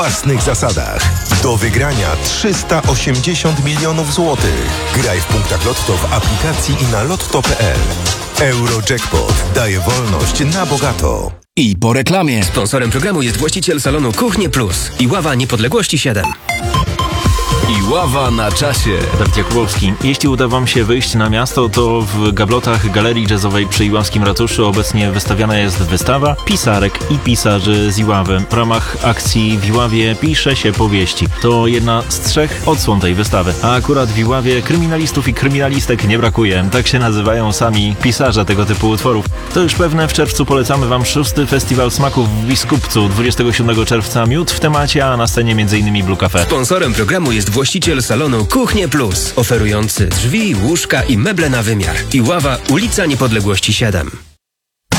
własnych zasadach. Do wygrania 380 milionów złotych. Graj w punktach Lotto w aplikacji i na lotto.pl. Eurojackpot daje wolność na bogato. I po reklamie. Sponsorem programu jest właściciel salonu Kuchnie Plus i Ława Niepodległości 7. I ława na czasie. Dawid Jakubowski. Jeśli uda wam się wyjść na miasto, to w gablotach Galerii Jazzowej przy Iławskim Ratuszu obecnie wystawiana jest wystawa pisarek i pisarzy z Iławy. W ramach akcji w Iławie pisze się powieści. To jedna z 3 odsłon tej wystawy. A akurat w Iławie kryminalistów i kryminalistek nie brakuje. Tak się nazywają sami pisarze tego typu utworów. To już pewne, w czerwcu polecamy wam 6. Festiwal Smaków w Biskupcu. 27 czerwca miód w temacie, a na scenie m.in. Blue Cafe. Sponsorem programu jest właściciel salonu Kuchnie Plus, oferujący drzwi, łóżka i meble na wymiar. Iława, ulica Niepodległości 7.